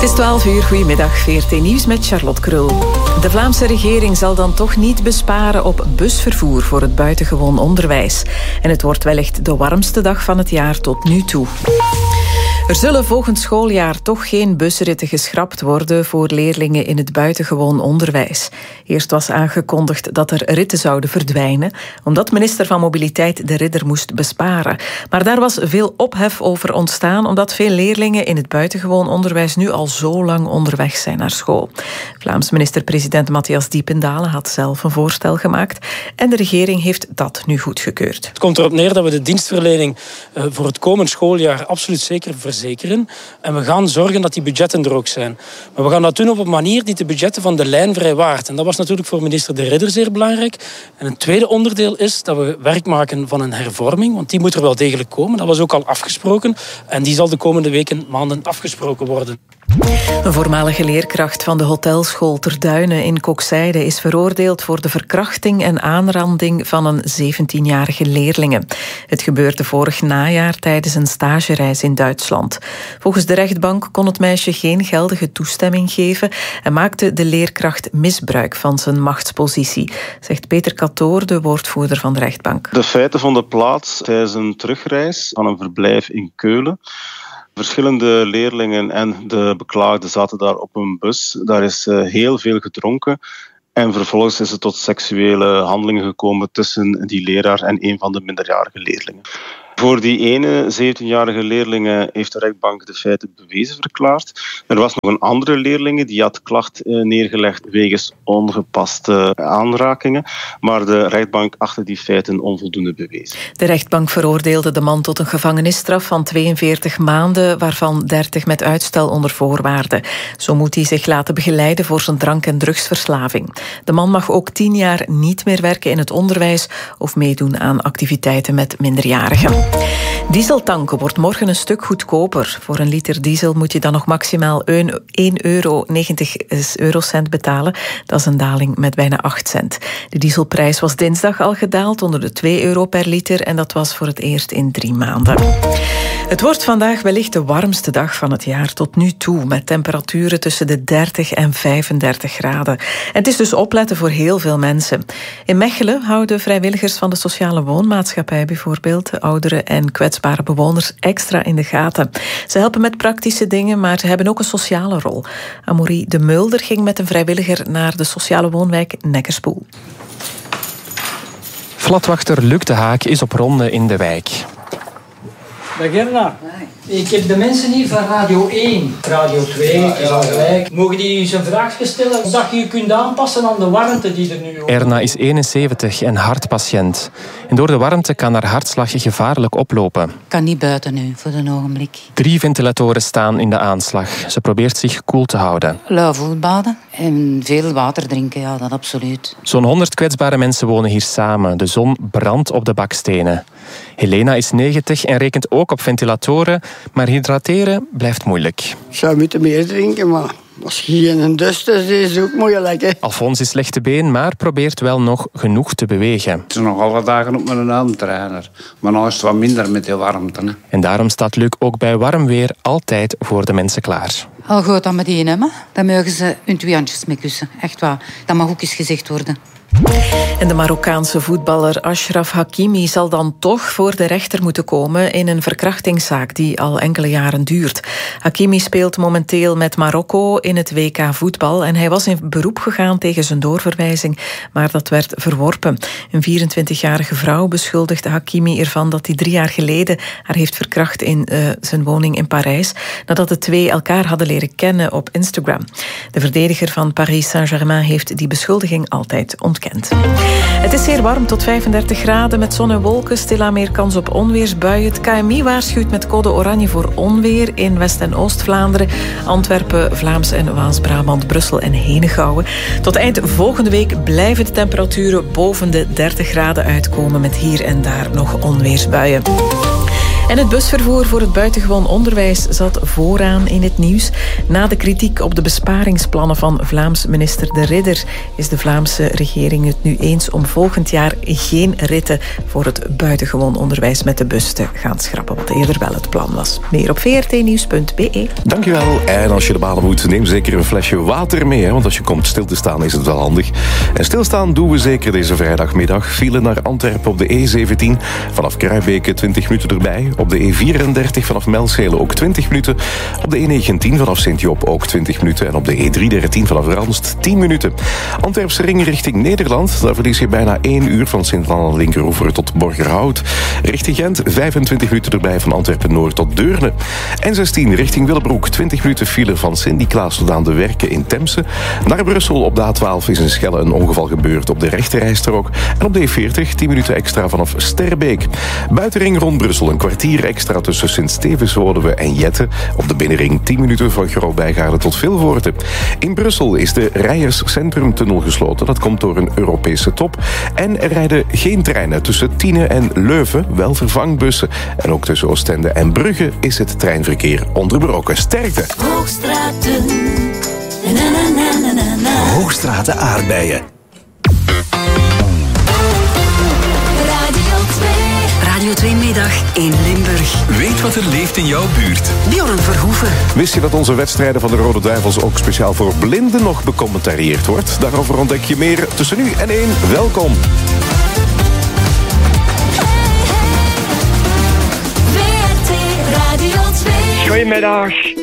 Het is 12 uur, goedemiddag, VRT Nieuws met Charlotte Krul. De Vlaamse regering zal dan toch niet besparen op busvervoer voor het buitengewoon onderwijs. En het wordt wellicht de warmste dag van het jaar tot nu toe. Er zullen volgend schooljaar toch geen busritten geschrapt worden voor leerlingen in het buitengewoon onderwijs. Eerst was aangekondigd dat er ritten zouden verdwijnen, omdat minister van Mobiliteit de Ridder moest besparen. Maar daar was veel ophef over ontstaan, omdat veel leerlingen in het buitengewoon onderwijs nu al zo lang onderweg zijn naar school. Vlaams minister-president Matthias Diependalen had zelf een voorstel gemaakt en de regering heeft dat nu goedgekeurd. Het komt erop neer dat we de dienstverlening voor het komend schooljaar absoluut zeker verzekeren. En we gaan zorgen dat die budgetten er ook zijn. Maar we gaan dat doen op een manier die de budgetten van de lijn vrijwaart. En dat was natuurlijk voor minister De Ridder zeer belangrijk. En een tweede onderdeel is dat we werk maken van een hervorming. Want die moet er wel degelijk komen. Dat was ook al afgesproken. En die zal de komende weken, maanden afgesproken worden. Een voormalige leerkracht van de hotelschool Ter Duinen in Kokzijde is veroordeeld voor de verkrachting en aanranding van een 17-jarige leerlinge. Het gebeurde vorig najaar tijdens een stagereis in Duitsland. Volgens de rechtbank kon het meisje geen geldige toestemming geven en maakte de leerkracht misbruik van zijn machtspositie, zegt Peter Catoor, de woordvoerder van de rechtbank. De feiten vonden plaats tijdens een terugreis van een verblijf in Keulen. Verschillende leerlingen en de beklaagde zaten daar op een bus. Daar is heel veel gedronken. En vervolgens is het tot seksuele handelingen gekomen tussen die leraar en een van de minderjarige leerlingen. Voor die ene 17-jarige leerling heeft de rechtbank de feiten bewezen verklaard. Er was nog een andere leerling die had klacht neergelegd wegens ongepaste aanrakingen. Maar de rechtbank achtte die feiten onvoldoende bewezen. De rechtbank veroordeelde de man tot een gevangenisstraf van 42 maanden, waarvan 30 met uitstel onder voorwaarden. Zo moet hij zich laten begeleiden voor zijn drank- en drugsverslaving. De man mag ook 10 jaar niet meer werken in het onderwijs of meedoen aan activiteiten met minderjarigen. Dieseltanken wordt morgen een stuk goedkoper. Voor een liter diesel moet je dan nog maximaal €1,90 betalen. Dat is een daling met bijna 8 cent. De dieselprijs was dinsdag al gedaald onder de €2 per liter en dat was voor het eerst in 3 maanden. Het wordt vandaag wellicht de warmste dag van het jaar tot nu toe, met temperaturen tussen de 30 en 35 graden. En het is dus opletten voor heel veel mensen. In Mechelen houden vrijwilligers van de sociale woonmaatschappij bijvoorbeeld de oudere en kwetsbare bewoners extra in de gaten. Ze helpen met praktische dingen, maar ze hebben ook een sociale rol. Amaury de Mulder ging met een vrijwilliger naar de sociale woonwijk Neckerspoel. Flatwachter Luc de Haak is op ronde in de wijk. Dag Erna. Ik heb de mensen hier van Radio 1, Radio 2, is al gelijk. Mogen die eens een vraagje stellen? Of dat je je kunt aanpassen aan de warmte die er nu is? Erna is 71 en hartpatiënt. En door de warmte kan haar hartslag gevaarlijk oplopen. Ik kan niet buiten nu, voor een ogenblik. 3 ventilatoren staan in de aanslag. Ze probeert zich koel te houden. Lauw voetbaden en veel water drinken, ja, dat absoluut. Zo'n 100 kwetsbare mensen wonen hier samen. De zon brandt op de bakstenen. Helena is 90 en rekent ook op ventilatoren, maar hydrateren blijft moeilijk. Ik zou moeten meer drinken, maar als je geen dust is, is het ook moeilijk. Hè? Alfons is slechte been, maar probeert wel nog genoeg te bewegen. Het is nog alle dagen op mijn armtrainer. Maar nu is het wat minder met die warmte. Hè. En daarom staat Luc ook bij warm weer altijd voor de mensen klaar. Al goed dan met die hebben, dan mogen ze hun 2 handjes mee kussen. Echt waar, dat mag ook eens gezegd worden. En de Marokkaanse voetballer Achraf Hakimi zal dan toch voor de rechter moeten komen in een verkrachtingszaak die al enkele jaren duurt. Hakimi speelt momenteel met Marokko in het WK voetbal en hij was in beroep gegaan tegen zijn doorverwijzing, maar dat werd verworpen. Een 24-jarige vrouw beschuldigde Hakimi ervan dat hij 3 jaar geleden haar heeft verkracht in zijn woning in Parijs, nadat de twee elkaar hadden leren kennen op Instagram. De verdediger van Paris Saint-Germain heeft die beschuldiging altijd ontkend. Het is zeer warm, tot 35 graden met zon en wolken. Stilaan meer kans op onweersbuien. Het KMI waarschuwt met code oranje voor onweer in West- en Oost-Vlaanderen, Antwerpen, Vlaams- en Waals-Brabant, Brussel en Henegouwen. Tot eind volgende week blijven de temperaturen boven de 30 graden uitkomen met hier en daar nog onweersbuien. En het busvervoer voor het buitengewoon onderwijs zat vooraan in het nieuws. Na de kritiek op de besparingsplannen van Vlaams minister De Ridder is de Vlaamse regering het nu eens om volgend jaar geen ritten voor het buitengewoon onderwijs met de bus te gaan schrappen, wat eerder wel het plan was. Meer op vrtnieuws.be. Dankjewel. En als je de banen moet, neem zeker een flesje water mee, hè, want als je komt stil te staan is het wel handig. En stilstaan doen we zeker deze vrijdagmiddag. File naar Antwerpen op de E17 vanaf Kruibeke 20 minuten erbij. Op de E34 vanaf Melschelen ook 20 minuten. Op de E19 vanaf Sint-Job ook 20 minuten. En op de E313 vanaf Randst 10 minuten. Antwerpse ring richting Nederland. Daar verlies je bijna 1 uur van Sint-Lan aan de linkeroever tot Borgerhout. Richting Gent 25 minuten erbij van Antwerpen-Noord tot Deurne. N16 richting Willebroek 20 minuten file van Sint-Niklaas tot aan de Werken in Temse. Naar Brussel op de A12 is in Schelle een ongeval gebeurd op de rechterrijstrook. En op de E40 10 minuten extra vanaf Sterrebeek. Buitenring rond Brussel een kwartier extra tussen Sint-Stevens-Woluwe en Jette. Op de binnenring 10 minuten van Groot-Bijgaarden tot Vilvoorde. In Brussel is de Rijers Centrumtunnel gesloten. Dat komt door een Europese top. En er rijden geen treinen tussen Tiene en Leuven, wel vervangbussen. En ook tussen Oostende en Brugge is het treinverkeer onderbroken. Sterkte! Hoogstraten. Hoogstraten aardbeien. Radio 2 Middag in Limburg. Weet wat er leeft in jouw buurt. Bjorn Verhoeven. Wist je dat onze wedstrijden van de Rode Duivels ook speciaal voor blinden nog becommentarieerd wordt? Daarover ontdek je meer tussen nu en 1. Welkom. WRT Radio 2. Goedemiddag.